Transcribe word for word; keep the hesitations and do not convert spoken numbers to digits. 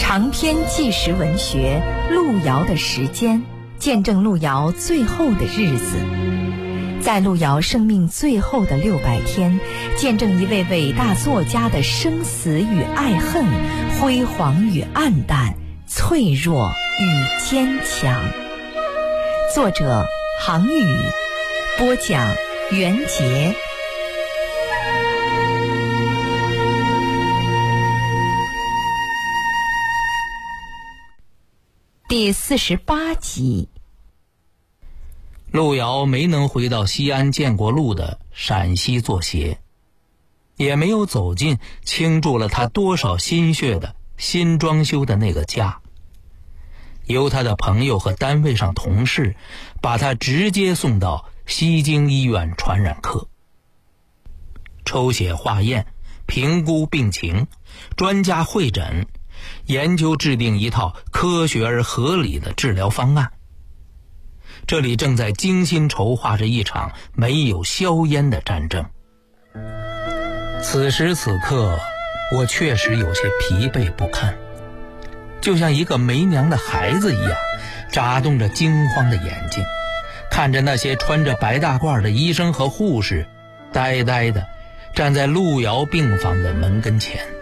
长篇纪实文学《路遥的时间》，见证路遥最后的日子。在路遥生命最后的六百天，见证一位伟大作家的生死与爱恨，辉煌与暗淡，脆弱与坚强。作者杭宇，播讲袁杰。第四十八集。 路遥没能回到西安建国路的陕西做鞋，也没有走进倾注了他多少心血的新装修的那个家。由他的朋友和单位上同事把他直接送到西京医院传染科，抽血化验，评估病情，专家会诊，研究制定一套科学而合理的治疗方案。这里正在精心筹划着一场没有硝烟的战争。此时此刻，我确实有些疲惫不堪，就像一个没娘的孩子一样，眨动着惊慌的眼睛，看着那些穿着白大褂的医生和护士呆呆地站在路遥病房的门跟前。